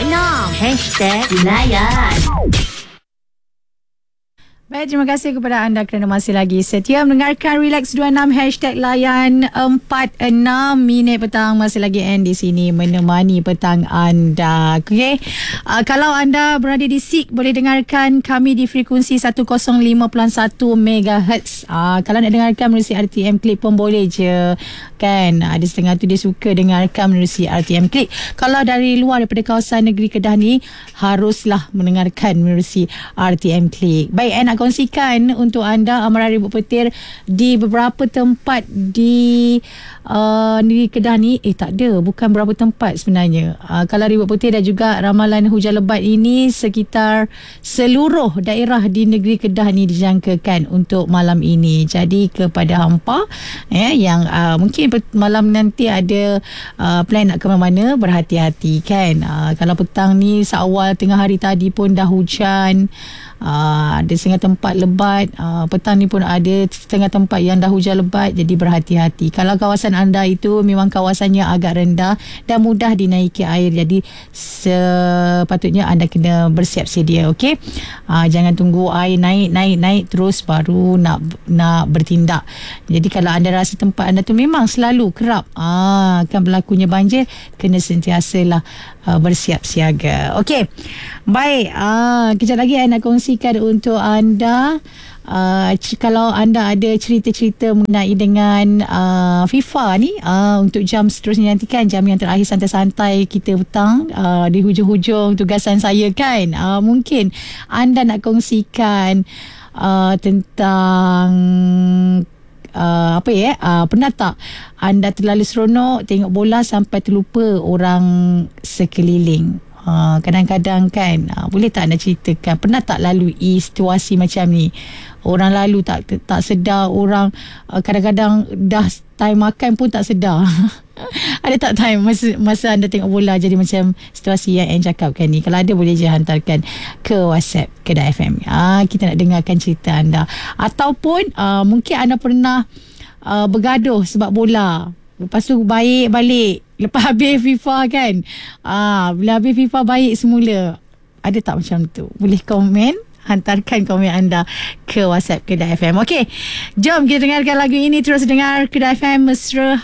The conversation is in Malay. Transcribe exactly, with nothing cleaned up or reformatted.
enam Hashtag Layan. Baik, terima kasih kepada anda kerana masih lagi setia mendengarkan Relax dua puluh enam Hashtag Layan empat puluh enam minit petang. Masih lagi Anne di sini menemani petang anda. Okay, uh, kalau anda berada di S I K, boleh dengarkan kami di frekuensi seratus lima perpuluhan satu megahertz. Uh, kalau nak dengarkan menerusi R T M Click pun boleh je kan. Ada setengah tu dia suka dengarkan menerusi R T M Click. Kalau dari luar daripada kawasan negeri Kedah ni, haruslah mendengarkan menerusi R T M Click. Baik, Anne nak kongsikan untuk anda amaran ribut petir di beberapa tempat di uh, negeri Kedah ni. Eh tak ada, bukan beberapa tempat sebenarnya. Uh, kalau ribut petir dan juga ramalan hujan lebat ini sekitar seluruh daerah di negeri Kedah ni dijangkakan untuk malam ini. Jadi kepada hampa eh, yang uh, mungkin malam nanti ada uh, plan nak ke mana-mana, berhati-hati kan. Uh, kalau petang ni seawal tengah hari tadi pun dah hujan. Uh, ada setengah tempat lebat, uh, petang ni pun ada setengah tempat yang dah hujan lebat. Jadi berhati-hati. Kalau kawasan anda itu memang kawasannya agak rendah dan mudah dinaiki air, jadi sepatutnya anda kena bersiap sedia. Okey, uh, jangan tunggu air naik naik naik terus baru nak nak bertindak. Jadi kalau anda rasa tempat anda tu memang selalu kerap uh, akan berlakunya banjir, kena sentiasalah uh, bersiap siaga. Okey, baik, uh, kejap lagi saya nak kongsi untuk anda. Uh, kalau anda ada cerita-cerita mengenai dengan uh, FIFA ni, uh, untuk jam seterusnya nanti kan, jam yang terakhir santai-santai kita petang, uh, di hujung-hujung tugasan saya kan, uh, mungkin anda nak kongsikan uh, tentang Uh, apa ya uh, pernah tak anda terlalu seronok tengok bola sampai terlupa orang sekeliling? Uh, kadang-kadang kan, uh, boleh tak anda ceritakan, pernah tak lalui situasi macam ni? Orang lalu tak tak sedar, orang uh, kadang-kadang dah time makan pun tak sedar. Ada tak time masa, masa anda tengok bola jadi macam situasi yang Anne cakapkan ni? Kalau ada, boleh je hantarkan ke WhatsApp Kedah F M. Ah, kita nak dengarkan cerita anda. Ataupun uh, mungkin anda pernah uh, bergaduh sebab bola, lepas tu baik balik lepas habis FIFA kan. Ah, bila habis FIFA baik semula. Ada tak macam tu? Boleh komen, hantarkan komen anda ke WhatsApp Kedah F M. Okey, jom kita dengarkan lagu ini. Terus dengar Kedah F M Mesra